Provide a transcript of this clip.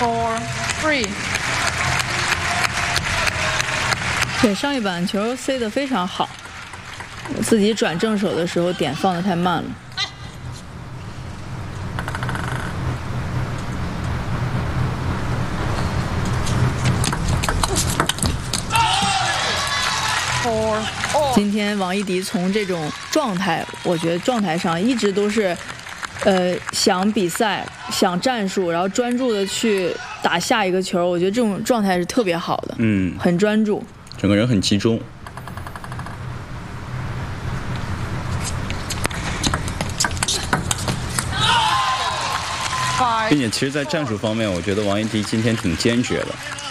4, 3。 对，上一板球塞得非常好，我自己转正手的时候点放得太慢了。今天王艺迪从这种状态，我觉得状态上一直都是，想比赛、想战术，然后专注的去打下一个球。我觉得这种状态是特别好的，很专注， 整个人很集中。并且，其实，在战术方面，我觉得王艺迪今天挺坚决的。